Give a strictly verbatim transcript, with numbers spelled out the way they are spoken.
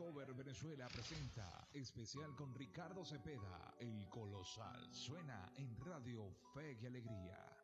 Cover Venezuela presenta especial con Ricardo Cepeda, El Colosal. Suena en Radio Fe y Alegría.